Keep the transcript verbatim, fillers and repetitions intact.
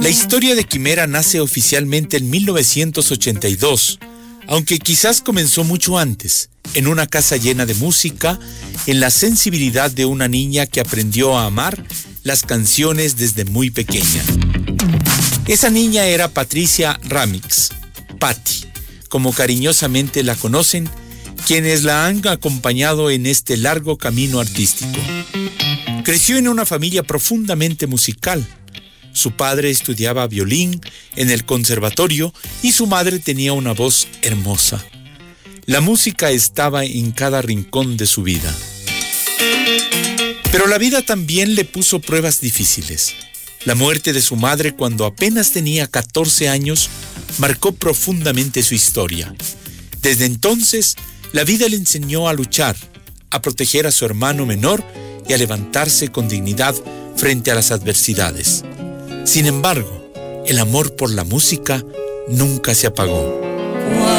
historia de Quimera nace oficialmente en mil novecientos ochenta y dos, aunque quizás comenzó mucho antes, en una casa llena de música, en la sensibilidad de una niña que aprendió a amar las canciones desde muy pequeña. Esa niña era Patricia Ramix, Patti, como cariñosamente la conocen, quienes la han acompañado en este largo camino artístico. Creció en una familia profundamente musical. Su padre estudiaba violín en el conservatorio y su madre tenía una voz hermosa. La música estaba en cada rincón de su vida. Pero la vida también le puso pruebas difíciles. La muerte de su madre cuando apenas tenía catorce años marcó profundamente su historia. Desde entonces, la vida le enseñó a luchar, a proteger a su hermano menor y a levantarse con dignidad frente a las adversidades. Sin embargo, el amor por la música nunca se apagó.